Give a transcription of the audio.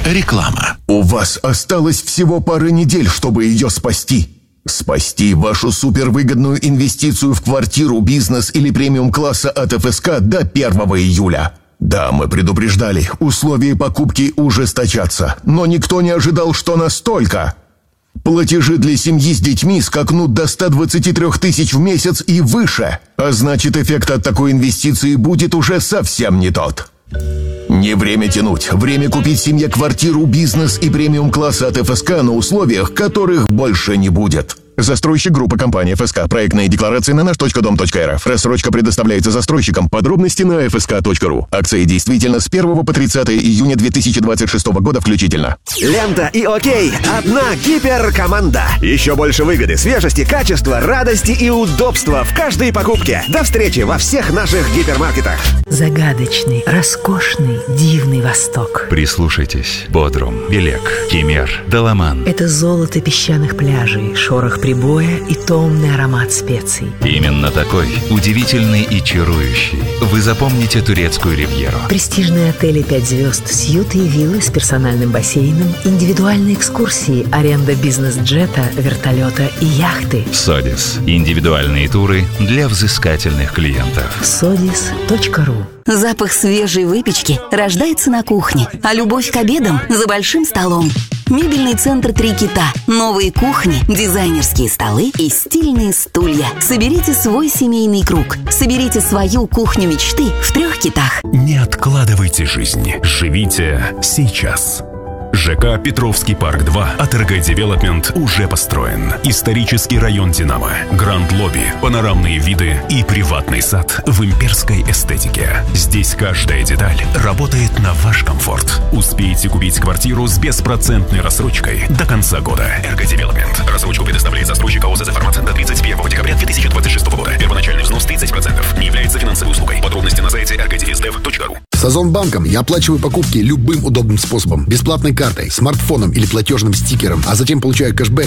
Реклама. У вас осталось всего пара недель, чтобы ее спасти. Спасти вашу супервыгодную инвестицию в квартиру, бизнес или премиум-класса от ФСК до 1 июля. Да, мы предупреждали, условия покупки ужесточатся, но никто не ожидал, что настолько. Платежи для семьи с детьми скакнут до 123 тысяч в месяц и выше, а значит, эффект от такой инвестиции будет уже совсем не тот. Не время тянуть, время купить семье квартиру, бизнес и премиум-класса от ФСК на условиях, которых больше не будет. Застройщик группа компания ФСК. Проектные декларации на наш.дом.рф. Рассрочка предоставляется застройщикам. Подробности на fsk.ru. Акции действительно с 1 по 30 июня 2026 года включительно. Лента и Окей. Одна гиперкоманда. Еще больше выгоды, свежести, качества, радости и удобства в каждой покупке. До встречи во всех наших гипермаркетах. Загадочный, роскошный, дивный Восток. Прислушайтесь. Бодрум, Белек, Кемер, Даламан. Это золото песчаных пляжей, шорох прибоя и томный аромат специй. Именно такой, удивительный и чарующий. Вы запомните турецкую ривьеру. Престижные отели 5 звезд, сьюты и виллы с персональным бассейном, индивидуальные экскурсии, аренда бизнес-джета, вертолета и яхты. Содис. Индивидуальные туры для взыскательных клиентов. sodis.ru. Запах свежей выпечки рождается на кухне, а любовь к обедам за большим столом. Мебельный центр «Три кита». Новые кухни, дизайнерские столы и стильные стулья. Соберите свой семейный круг. Соберите свою кухню мечты в 3 китах. Не откладывайте жизнь. Живите сейчас. ЖК «Петровский парк 2» от РГ Девелопмент уже построен. Исторический район Динамо, гранд-лобби, панорамные виды и приватный сад в имперской эстетике. Здесь каждая деталь работает на ваш комфорт. Успейте купить квартиру с беспроцентной рассрочкой до конца года. РГ Девелопмент. Рассрочку предоставляет застройщик ОЗ «Формат» до 31 декабря 2026 года. Первоначальный взнос 30%. Не является финансовой услугой. Подробности на сайте rgdvsdev.ru. С Озонбанком я оплачиваю покупки любым удобным способом. Бесплатной картой, смартфоном или платежным стикером, а затем получаю кэшбэк